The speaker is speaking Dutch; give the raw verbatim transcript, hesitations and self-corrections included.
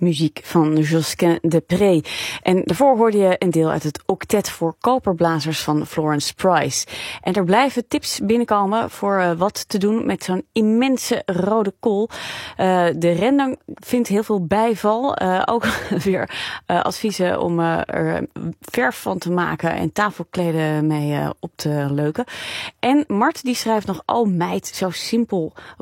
muziek van Josquin de Pré. En daarvoor hoorde je een deel uit het octet voor koperblazers van Florence Price. En er blijven tips binnenkomen voor uh, wat te doen met zo'n immense rode kool. Uh, de rendang vindt heel veel bijval. Uh, ook weer uh, adviezen om uh, er verf van te maken en tafelkleden mee uh, op te leuken. En Mart die schrijft nog, oh meid, zo simpel.